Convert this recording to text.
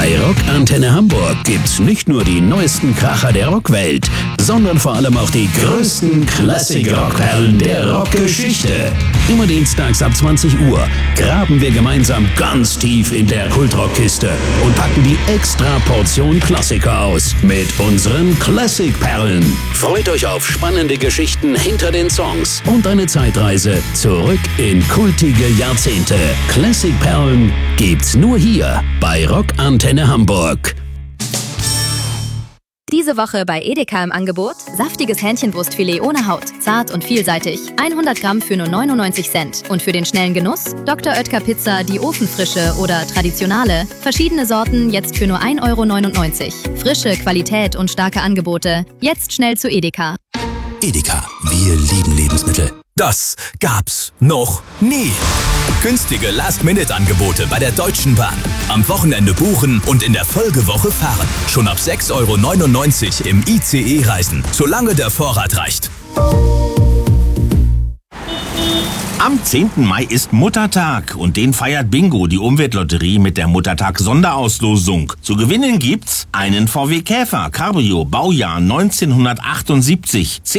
Bei Rock Antenne Hamburg gibt's nicht nur die neuesten Kracher der Rockwelt, sondern vor allem auch die größten Classic-Rockperlen der Rockgeschichte. Immer dienstags ab 20 Uhr graben wir gemeinsam ganz tief in der Kultrockkiste und packen die extra Portion Klassiker aus mit unseren Classic-Perlen. Freut euch auf spannende Geschichten hinter den Songs und eine Zeitreise zurück in kultige Jahrzehnte. Classic-Perlen gibt's nur hier bei Rock Antenne Hamburg. Diese Woche bei Edeka im Angebot: saftiges Hähnchenbrustfilet ohne Haut, zart und vielseitig, 100 Gramm für nur 99 Cent. Und für den schnellen Genuss Dr. Oetker Pizza, die Ofenfrische oder traditionale, verschiedene Sorten jetzt für nur 1,99 €. Frische Qualität und starke Angebote, jetzt schnell zu Edeka. Edeka, wir lieben Lebensmittel. Das gab's noch nie. Günstige Last-Minute-Angebote bei der Deutschen Bahn. Am Wochenende buchen und in der Folgewoche fahren. Schon ab 6,99 € im ICE reisen, solange der Vorrat reicht. Am 10. Mai ist Muttertag und den feiert Bingo, die Umweltlotterie, mit der Muttertag-Sonderauslosung. Zu gewinnen gibt's einen VW Käfer Cabrio, Baujahr 1978.